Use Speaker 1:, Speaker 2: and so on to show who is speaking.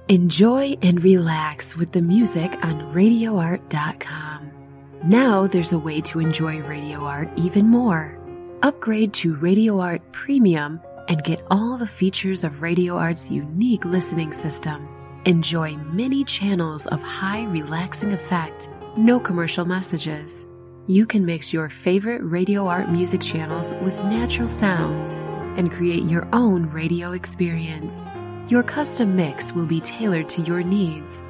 Speaker 1: Enjoy and relax with the music on RadioArt.com. Now there's a way to enjoy Radio Art even more. Upgrade to Radio Art Premium and get all the features of Radio Art's unique listening system. Enjoy many channels of high relaxing effect, no commercial messages. You can mix your favorite Radio Art music channels with natural sounds and create your own radio experience. Your custom mix will be tailored to your needs